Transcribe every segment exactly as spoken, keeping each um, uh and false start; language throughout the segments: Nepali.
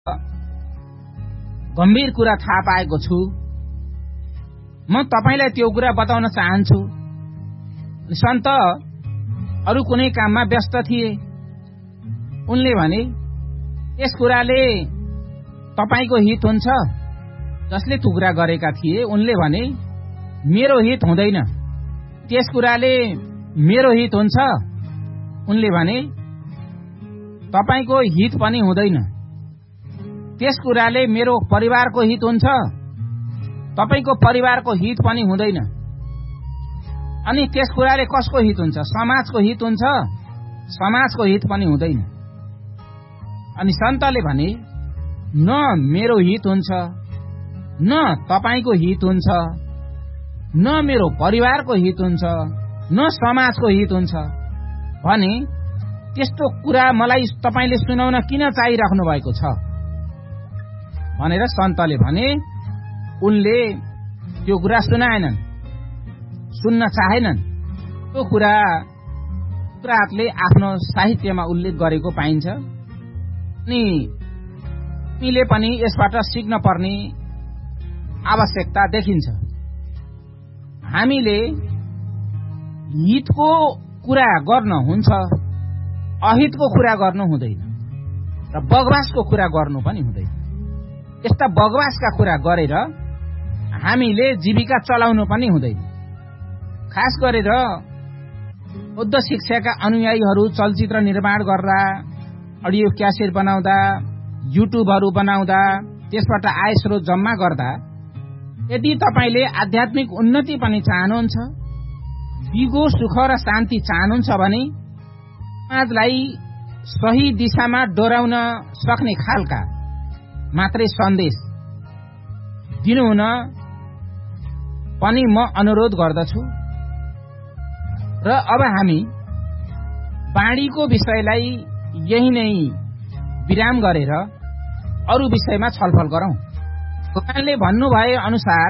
गम्भीर कुरा थाहा पाएको छु। म तपाईलाई त्यो कुरा बताउन चाहन्छु। सन्त अरु कुनै काममा व्यस्त थिए। उनले भने यस कुराले तपाईको हित हुन्छ। जसले त्यो कुरा गरेका थिए उनले भने मेरो हित हुँदैन। त्यस कुराले मेरो हित हुन्छ। उनले भने तपाईको हित पनि हुँदैन। त्यस कुराले मेरो परिवारको हित हुन्छ। तपाईको परिवारको हित पनि हुँदैन। अनि त्यस कुराले कसको हित हुन्छ? समाजको हित हुन्छ। समाजको हित पनि हुँदैन। अनि सन्तले भने न मेरो हित हुन्छ, न तपाईको हित हुन्छ, न मेरो परिवारको हित हुन्छ, न समाजको हित हुन्छ भने त्यस्तो कुरा मलाई तपाईले सुनाउन किन चाहिराख्नु भएको छ भनेर सन्तले भने। उनले त्यो कुरा सुनाएनन्, सुन्न चाहेनन्। त्यो कुरा पुरातले आफ्नो साहित्यमा उल्लेख गरेको पाइन्छ। अनि तिमीले पनि यसबाट सिक्न पर्ने आवश्यकता देखिन्छ। हामीले हितको कुरा गर्न हुन्छ, अहितको कुरा गर्नु हुँदैन र बगवासको कुरा गर्नु पनि हुँदैन। यस्ता बगवासका कुरा गरेर हामीले जीविका चलाउनु पनि हुँदैन। खास गरेर बौद्ध शिक्षाका अनुयायीहरू चलचित्र निर्माण गर्दा, अडियो क्यासेट बनाउँदा, युट्युबहरू बनाउँदा, त्यसबाट आय स्रोत जम्मा गर्दा यदि तपाईले आध्यात्मिक उन्नति पनि चाहनुहुन्छ, दिगो सुख र शान्ति चाहनुहुन्छ भने समाजलाई सही दिशामा डोराउन सक्ने खालका मात्रै सन्देश दिनुहुन पनि म अनुरोध गर्दछु। र अब हामी बाणीको विषयलाई यही नै विराम गरेर अरु विषयमा छलफल गरौं। भगवानले भन्नुभए अनुसार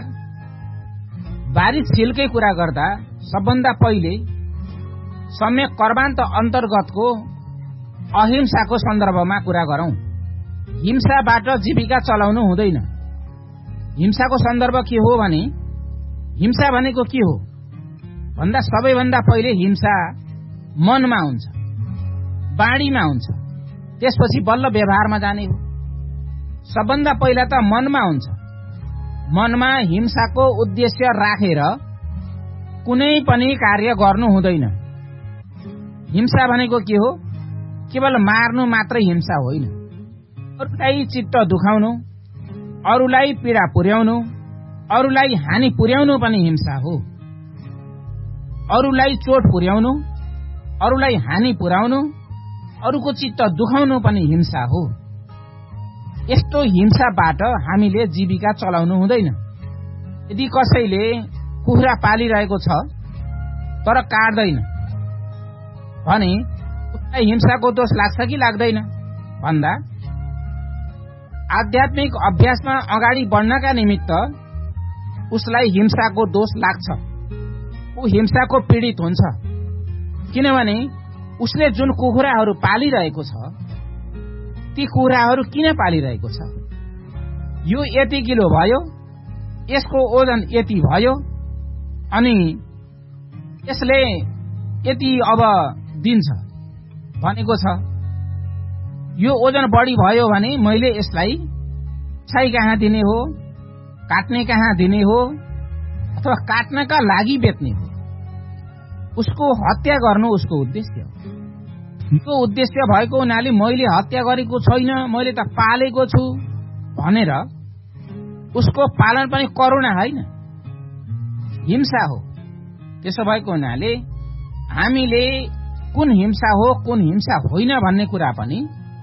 बारिश छिलकै कुरा गर्दा सबभन्दा पहिले सम्यक कर्मान्त अन्तर्गतको अहिंसाको सन्दर्भमा कुरा गरौं। हिंसाबाट जीविका चलाउनु हुँदैन। हिंसाको सन्दर्भ के हो भने, हिंसा भनेको के हो भन्दा सबैभन्दा पहिले हिंसा मनमा हुन्छ, बाणीमा हुन्छ, त्यसपछि बल्ल व्यवहारमा जाने हो। सबभन्दा पहिला त मनमा हुन्छ। मनमा हिंसाको उद्देश्य राखेर कुनै पनि कार्य गर्नु हुँदैन। हिंसा भनेको के हो? केवल मार्नु मात्रै हिंसा होइन। अरूलाई चित्त दुखाउनु, अरूलाई पीडा पुर्याउनु, अरूलाई हानि पुर्याउनु पनि हिंसा हो। अरूलाई चोट पुर्याउनु, अरूलाई हानि पुर्याउनु, अरूको चित्त दुखाउनु पनि हिंसा हो। यस्तो हिंसाबाट हामीले जीविका चलाउनु हुँदैन। यदि कसैले कुखुरा पालिरहेको छ तर काट्दैन भने उसलाई हिंसाको दोष लाग्छ कि लाग्दैन भन्दा आध्यात्मिक अभ्यासमा अगाडि बढ्नका निमित्त उसलाई हिंसाको दोष लाग्छ। ऊ हिंसाको पीडित हुन्छ। किनभने उसले जुन कुखुराहरू पालिरहेको छ ती कुखुराहरू किन पालिरहेको छ? यो यति किलो भयो, यसको ओजन यति भयो, अनि यसले यति अब दिन्छ भनेको छ। यो ओजन बढी भयो भने मैले यसलाई छाई कहाँ दिने हो, काट्ने कहाँ दिने हो, अथवा काट्नका लागि बेच्ने हो। उसको हत्या गर्नु उसको उद्देश्य हो। यो उद्देश्य भएको हुनाले मैले हत्या गरेको छैन, मैले त पालेको छु भनेर उसको पालन पनि करुणा होइन, हिंसा हो। त्यसो भएको हुनाले हामीले कुन हिंसा हो कुन हिंसा होइन भन्ने कुरा पनि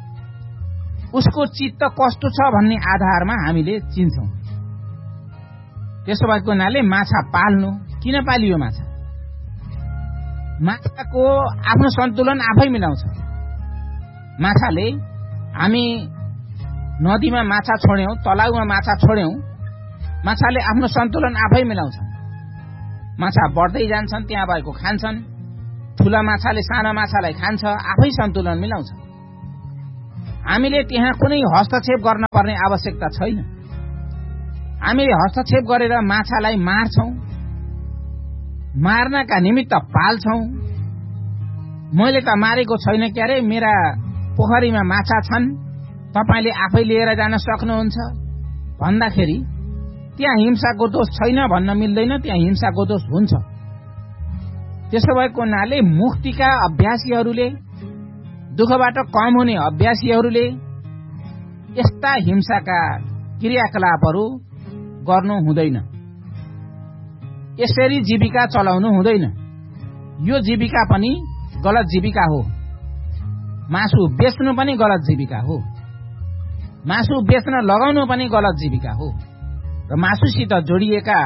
उसको चित्त कस्तो छ भन्ने आधारमा हामीले चिन्छौं। त्यसो भएको हुनाले माछा पाल्नु, किन पालियो माछा? माछाको आफ्नो सन्तुलन आफै मिलाउँछ। माछाले हामी नदीमा माछा छोड्यौं, तलाउमा माछा छोड्यौं, माछाले आफ्नो सन्तुलन आफै मिलाउँछ। माछा बढ्दै जान्छन्, त्यहाँ भएको खान्छन्। ठूला माछाले साना माछालाई खान्छ, आफै सन्तुलन मिलाउँछ। हामीले त्यहाँ कुनै हस्तक्षेप गर्न पर्ने आवश्यकता छैन। हामीले हस्तक्षेप गरेर माछालाई मार्छौं, मार्नका निमित्त पाल्छौं। मैले त मारेको छैन क्यारे, मेरा पोखरीमा माछा छन्, तपाईले आफै लिएर जान सक्नुहुन्छ भन्दाखेरि त्यहाँ हिंसाको दोष छैन भन्न मिल्दैन, त्यहाँ हिंसाको दोष हुन्छ। त्यसो भएको हुनाले मुक्तिका अभ्यासीहरूले, दुःखबाट कम हुने अभ्यासीहरूले यस्ता हिंसाका क्रियाकलापहरू गर्नु हुँदैन, यसरी जीविका चलाउनु हुँदैन। यो जीविका पनि गलत जीविका हो। मासु बेच्नु पनि गलत जीविका हो, मासु बेच्न लगाउनु पनि गलत जीविका हो। र मासुसित जोडिएका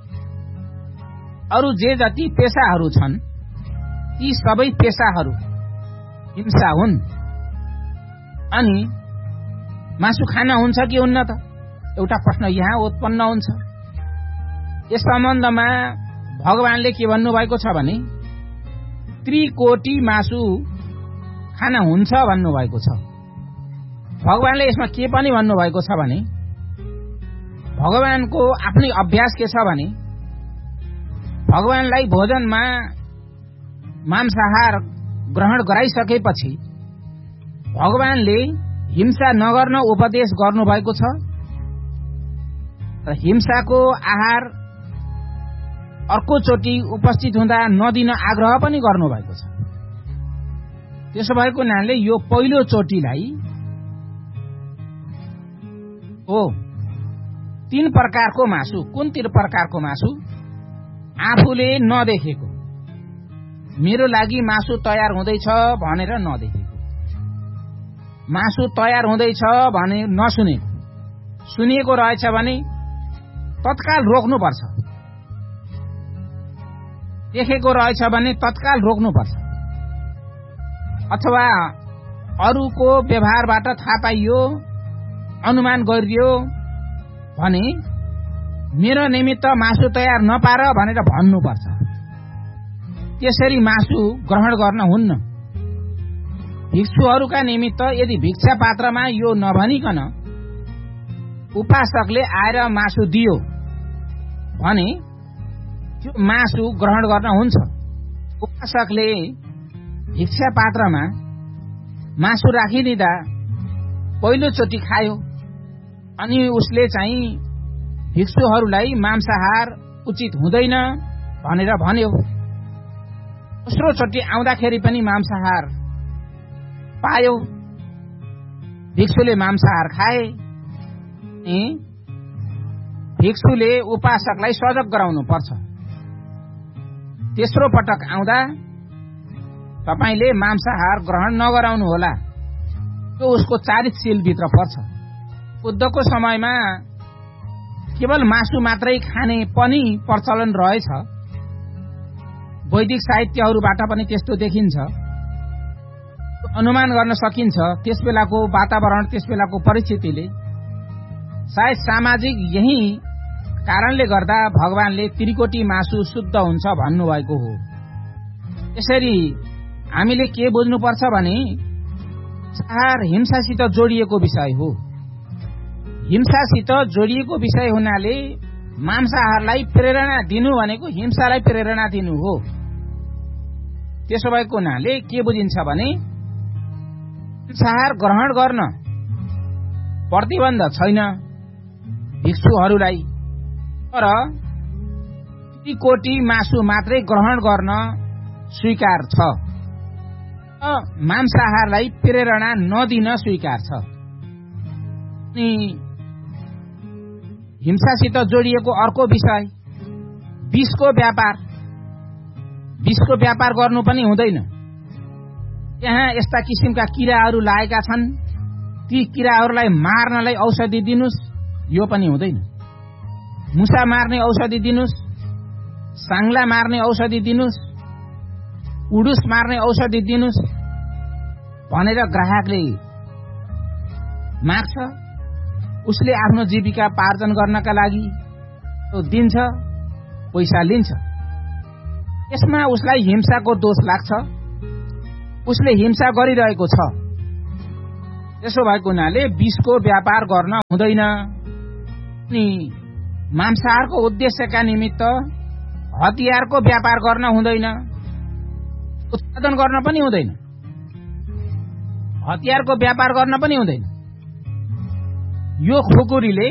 अरू जे जति पेशाहरू छन् ती सबै पेशाहरू हिंसा हुन्। अनि मासु खाना हुन्छ कि हुन्न त, एउटा प्रश्न यहाँ उत्पन्न हुन्छ। यस सम्बन्धमा भगवानले के भन्नुभएको छ भने त्रिकोटी मासु खाना हुन्छ भन्नुभएको छ। भगवानले यसमा के पनि भन्नुभएको छ भने भगवानको आफ्नै अभ्यास के छ भने भगवानलाई भोजनमा मांसाहार ग्रहण गराइसकेपछि भगवानले हिंसा नगर्न उपदेश गर्नुभएको छ र हिंसाको आहार अर्कोचोटि उपस्थित हुँदा नदिन आग्रह पनि गर्नुभएको छ। त्यसो भएको हुनाले यो पहिलो चोटिलाई हो तीन प्रकारको मासु। कुन तीन प्रकारको मासु? आफूले नदेखेको, मेरो लागि मासु तयार हुँदैछ भनेर नदेखेको, मासु तयार हुँदैछ भने नसुनेको, सुनिएको रहेछ भने तत्काल रोक्नुपर्छ, देखेको रहेछ भने तत्काल रोक्नुपर्छ। अथवा अरूको व्यवहारबाट थाहा पाइयो, अनुमान गरियो भने मेरो निमित्त मासु तयार नपार भनेर भन्नुपर्छ। त्यसरी मासु ग्रहण गर्न हुन्न। भिक्षुहरूका निमित्त यदि भिक्षा पात्रमा यो नभनिकन उपासकले आएर मासु दियो भने त्यो मासु ग्रहण गर्न हुन्छ। उपासकले भिक्षा पात्रमा मासु राखिदिँदा पहिलोचोटि खायो अनि उसले चाहिँ भिक्षुहरूलाई मांसाहार उचित हुँदैन भनेर भन्यो। दोस्रोचोटि आउँदाखेरि पनि मांसाहार पायो, भिक्षुले मांसाहार खाए। भिक्षुले उपासकलाई सजग गराउनु पर्छ। तेस्रो पटक आउँदा तपाईले मांसाहार ग्रहण नगराउनु होला, त्यो उसको चारित्रशील भित्र पर्छ। बुद्धको समयमा केवल मासु मात्रै खाने पनि प्रचलन रहेछ। वैदिक साहित्यहरूबाट पनि त्यस्तो देखिन्छ, अनुमान गर्न सकिन्छ। त्यस बेलाको वातावरण, त्यस बेलाको परिस्थितिले सायद सामाजिक यही कारणले गर्दा भगवानले त्रिकोटी मासु शुद्ध हुन्छ भन्नुभएको हो। यसरी हामीले के बुझ्नुपर्छ भने आहार हिंसासित जोडिएको विषय हो। हिंसासित जोडिएको विषय हुनाले मांसाहारलाई प्रेरणा दिनु भनेको हिंसालाई प्रेरणा दिनु हो। त्यसो भएको हुनाले के बुझिन्छ भने मांसाहार ग्रहण गर्न प्रतिबन्ध छैन भिक्षुहरूलाई, तर त्रिकोटी मासु मात्रै ग्रहण गर्न स्वीकार छ, मांसाहारलाई प्रेरणा नदिन स्वीकार छ। अनि हिंसासित जोडिएको अर्को विषय विषको व्यापार। विषको व्यापार गर्नु पनि हुँदैन। यहाँ यस्ता किसिमका किराहरू लागेका छन्, ती किराहरूलाई मार्नलाई औषधि दिनुस्, यो पनि हुँदैन। मुसा मार्ने औषधि दिनुस्, सांगला मार्ने औषधि दिनुस्, उडुस मार्ने औषधि दिनुस् भनेर ग्राहकले माग्छ। उसले आफ्नो जीविका पार्जन गर्नका लागि त्यो दिन्छ, पैसा लिन्छ। यसमा उसलाई हिंसाको दोष लाग्छ, उसले हिंसा गरिरहेको छ। त्यसो भएको हुनाले विषको व्यापार गर्न हुँदैन। अनि मांसाहारको उद्देश्यका निमित्त हतियारको व्यापार गर्न हुँदैन, उत्पादन गर्न पनि हुँदैन, हतियारको व्यापार गर्न पनि हुँदैन। यो खुकुरीले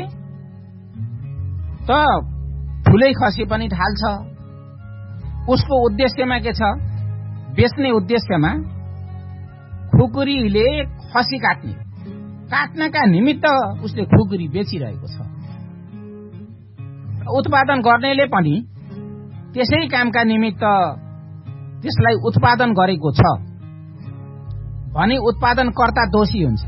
त ठुलै खसी पनि ढाल्छ। उसको उद्देश्यमा के छ? बेच्ने उद्देश्यमा खुकुरीले खसी काट्ने काट्नका निमित्त उसले खुकुरी बेचिरहेको छ। उत्पादन गर्नेले पनि त्यसै कामका निमित्त त्यसलाई उत्पादन गरेको छ भने उत्पादनकर्ता दोषी हुन्छ।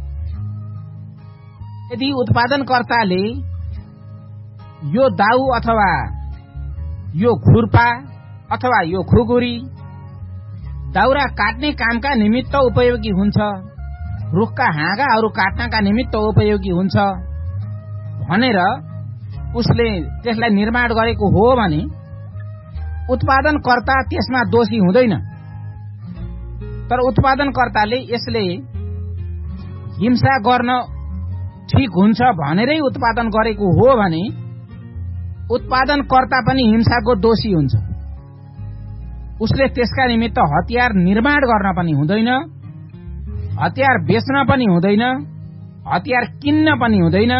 यदि उत्पादनकर्ताले यो दाउ अथवा यो खुर्पा अथवा यो खुकुरी दाउरा काट्ने कामका निमित्त उपयोगी हुन्छ, रुखका हाँगाहरू काट्नका निमित्त उपयोगी हुन्छ भनेर उसले त्यसलाई निर्माण गरेको हो भने उत्पादनकर्ता त्यसमा दोषी हुँदैन। तर उत्पादनकर्ताले यसले हिंसा गर्न ठीक हुन्छ भनेरै उत्पादन गरेको हो भने उत्पादनकर्ता पनि हिंसाको दोषी हुन्छ। उसले त्यसका निमित्त हतियार निर्माण गर्न पनि हुँदैन, हतियार बेच्न पनि हुँदैन, हतियार किन्न पनि हुँदैन,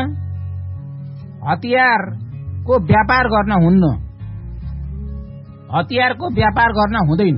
हतियारको व्यापार गर्न हुन्न, हतियारको व्यापार गर्न हुँदैन।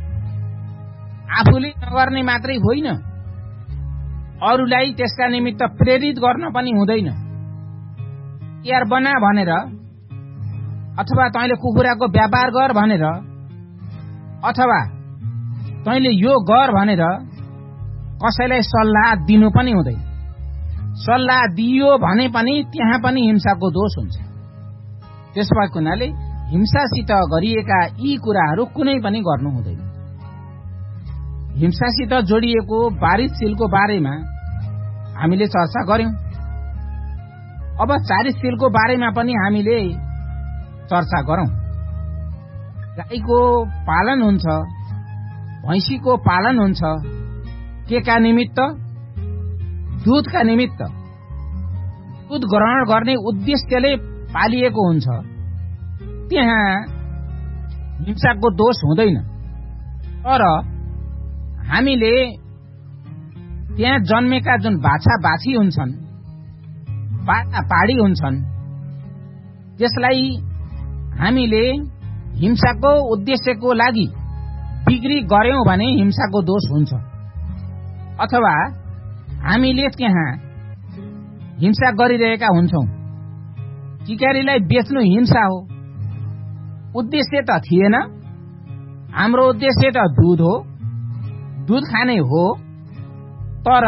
आफूले नगर्ने मात्रै होइन, अरूलाई त्यसका निमित्त प्रेरित गर्न पनि हुँदैन। हतियार बना भनेर अथवा तैँले कुखुराको व्यापार गर भनेर अथवा तैँले यो गर भनेर कसैलाई सल्लाह दिनु पनि हुँदैन। सल्लाह दियो भने पनि त्यहाँ पनि हिंसाको दोष हुन्छ। त्यस भएको हुनाले हिंसासित गरिएका यी कुराहरू कुनै पनि गर्नु हुँदैन। हिंसासित जोडिएको वारिसशीलको बारेमा हामीले चर्चा गर्यौं। अब चारिसशीलको बारेमा पनि हामीले चर्चा गरौं। गाईको पालन हुन्छ, भैँसीको पालन हुन्छ, के का निमित्त? दूधका निमित्त। दूध ग्रहण गर्ने उद्देश्यले पालिएको हुन्छ, त्यहाँ हिंसाको दोष हुँदैन। तर हामीले त्यहाँ जन्मेका जुन बाछा बाछी हुन्छन्, पाडा पाडी हुन्छन्, त्यसलाई हामीले हिंसाको उद्देश्यको लागि बिक्री गर्यौं भने हिंसाको दोष हुन्छ। अथवा हामीले त्यहाँ हिंसा गरिरहेका हुन्छौं। चिकारीलाई बेच्नु हिंसा हो। उद्देश्य त थिएन, हाम्रो उद्देश्य त दूध हो, दूध खाने हो, तर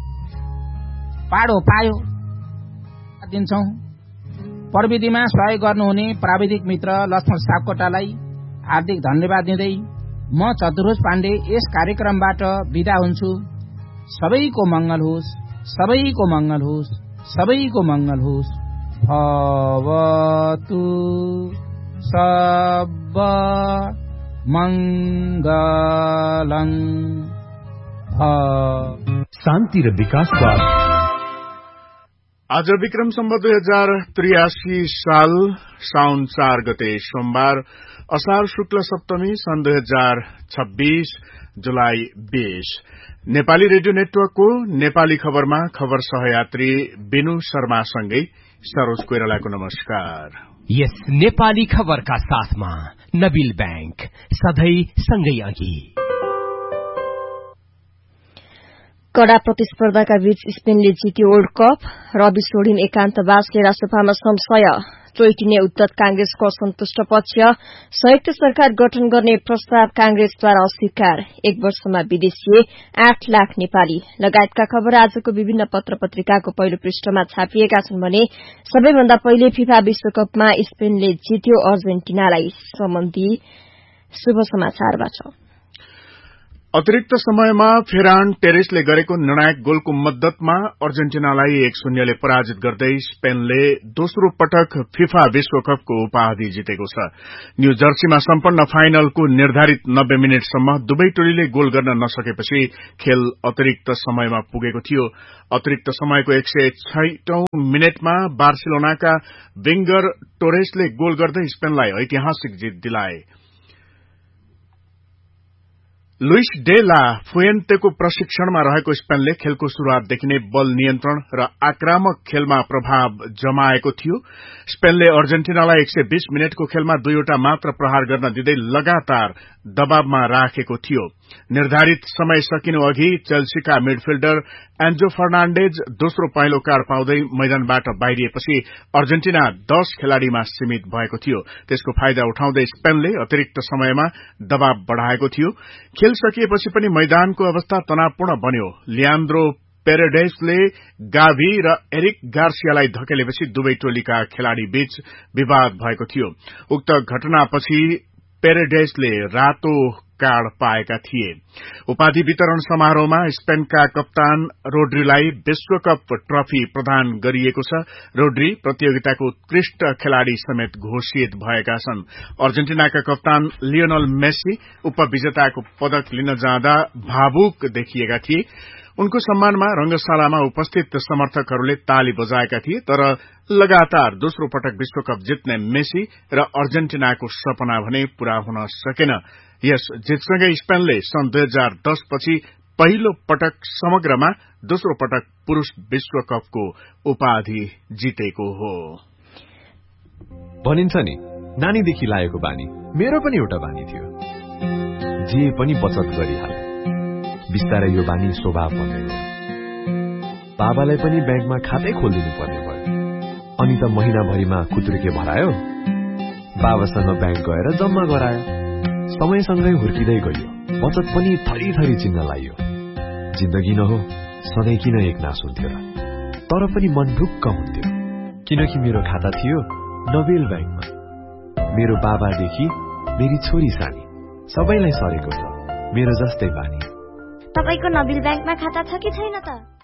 पाडो पायो दिन्छौं। प्रविधिमा सहयोग गर्नुहुने प्राविधिक मित्र लक्ष्मण सापकोटालाई हार्दिक धन्यवाद दिँदै म चतुर्भुज पाण्डे यस कार्यक्रमबाट बिदा हुन्छु। सबैको मंगल होस्, सबैको मंगल होस्, सबैको मंगल होस्। भवतु सब मंगलं। शान्ति र विकासको आज विक्रम सम्वत दुई हजार त्रियासी साल साउन चार गते सोमबार असार शुक्ल सप्तमी सन् दुई हजार छब्बीस जुलाई बीस नेपाली रेडियो नेटवर्कको नेपाली खबरमा खबर सहयात्री बिनु शर्मासँगै सरोज कोइरालाको नमस्कार। यस नेपाली खबरका साथमा नबिल बैंक सधैं सँगै अघि। कड़ा प्रतिस्पर्धाका बीच स्पेनले जित्यो वर्ल्ड कप। रवि सोढिन एकान्तवासले राष्ट्रसभामा संशय चोइटिने उद्धत कांग्रेसको असन्तुष्ट पक्ष। संयुक्त सरकार गठन गर्ने प्रस्ताव कांग्रेसद्वारा अस्वीकार। एक वर्षमा विदेशी आठ लाख नेपाली लगायतका खबर आजको विभिन्न पत्र पत्रिकाको पहिलो पृष्ठमा छापिएका छन् भने सबैभन्दा पहिले फिफा विश्वकपमा स्पेनले जित्यो अर्जेन्टिनालाई सम्बन्धी शुभ समाचारबाट। अतिरिक्त समयमा फेरान टेरेसले गरेको निर्णायक गोलको मद्दतमा अर्जेन्टिनालाई एक शून्यले पराजित गर्दै स्पेनले दोस्रो पटक फिफा विश्वकपको उपाधि जितेको छ। न्यू जर्सीमा सम्पन्न फाइनलको निर्धारित नब्बे मिनटसम्म दुवै टोलीले गोल गर्न नसकेपछि खेल अतिरिक्त समयमा पुगेको थियो। अतिरिक्त समयको एक सय छैटौं मिनटमा बार्सिलोनाका विंगर टोरेसले गोल गर्दै स्पेनलाई ऐतिहासिक जित दिलाए। लुइस डे ला फुएन्तेको प्रशिक्षणमा रहेको स्पेनले खेलको शुरूआतदेखि नै बल नियन्त्रण र आक्रामक खेलमा प्रभाव जमाएको थियो। स्पेनले अर्जेन्टिनालाई एक सय बीस मिनटको खेलमा दुईवटा मात्र प्रहार गर्न दिँदै लगातार दबावमा राखेको थियो। निर्धारित समय सकिनु अघि चेल्सीका मिडफिल्डर एन्जो फर्नाण्डेज दोस्रो पहेँलो कार्ड पाउँदै मैदानबाट बाहिरिएपछि अर्जेन्टिना दश खेलाड़ीमा सीमित भएको थियो। त्यसको फाइदा उठाउँदै स्पेनले अतिरिक्त समयमा दबाव बढ़ाएको थियो। खेल सकिएपछि पनि मैदानको अवस्था तनावपूर्ण बन्यो। लियान्द्रो पेरेडेसले गाभी र एरिक गार्सियालाई धकेलेपछि दुवै टोलीका खेलाड़ी बीच विवाद भएको थियो। उक्त घटनापछि पेरेडेसले रातो कार्ड पाएका थिए। उपाधि वितरण समारोहमा स्पेनका कप्तान रोड्रीलाई विश्वकप ट्रफी प्रदान गरिएको छ। रोड्री प्रतियोगिताको उत्कृष्ट खेलाड़ी समेत घोषित भएका छन्। अर्जेन्टिनाका कप्तान लियोनल मेसी उपविजेताको पदक लिन जाँदा भावुक देखिएका थिए। उनको सम्मानमा रंगशालामा उपस्थित समर्थकहरूले ताली बजाएका थिए। तर लगातार दोस्रो पटक विश्वकप जित्ने मेसी र अर्जेन्टिनाको सपना भने पूरा हुन सकेन। यस जितसँगै स्पेनले सन् दुई हजार दस पछि पहिलो पटक समग्रमा दोस्रो पटक पुरूष विश्वकपको उपाधि जितेको हो। भनिन्छ नि, नानीदेखि लागेको बानी मेरो पनि एउटा बानी थियो। जे पनि बचत गरिहाले। बिस्तारै यो बानी स्वभाव बन्दै गयो। बाबालाई पनि ब्याङ्कमा खातै खोलिदिनु पर्ने भयो। अनि त महिनाभरिमा खुत्रुके भरायो। बाबासँग ब्याङ्क गएर जम्मा गरायो। समयसँगै हुर्किँदै गयो। बचत पनि थरी थरी चिन्न लाग्यो। जिन्दगी न हो, सधैँ किन एक नास हुन्थ्यो र? तर पनि मन ढुक्क हुन्थ्यो, किनकि मेरो खाता थियो नोबेल ब्याङ्कमा। मेरो बाबादेखि मेरी छोरी सानी सबैलाई सरेको छ मेरो जस्तै बानी। तपाईको नोबेल ब्याङ्कमा खाता छ कि छैन त?